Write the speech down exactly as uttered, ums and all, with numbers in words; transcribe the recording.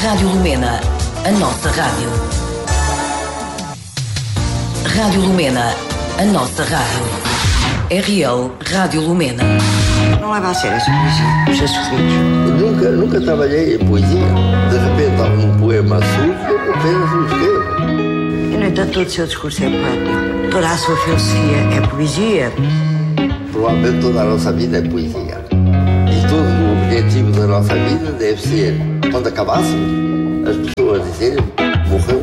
Rádio Lumena, a nossa rádio. Rádio Lumena, a nossa rádio. R L Rádio Lumena. Não leva a sério essa poesia, os seus sofridos. Nunca, nunca trabalhei em poesia. De repente há um poema surge, eu apenas o escrevo. E, no entanto, todo o seu discurso é poético. Toda a sua filosofia é poesia. Provavelmente toda a nossa vida é poesia. E todo o objetivo da nossa vida deve ser, quando acabássemos, as pessoas dizerem, morreu